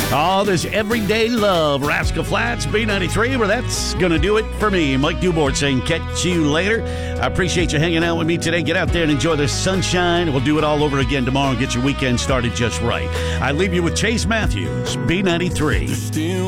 Oh, this everyday love. Rascal Flats, B93. Well, that's going to do it for me. Mike Dubort saying catch you later. I appreciate you hanging out with me today. Get out there and enjoy the sunshine. We'll do it all over again tomorrow and get your weekend started just right. I leave you with Chase Matthews, B93.